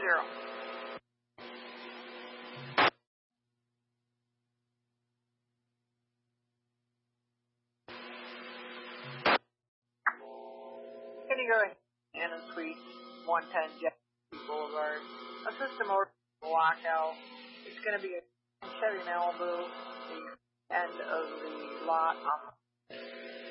Can you go ahead and Suite 110 Jet Boulevard? A system order lockout. It's going to be a Chevy Malibu, the end of the lot on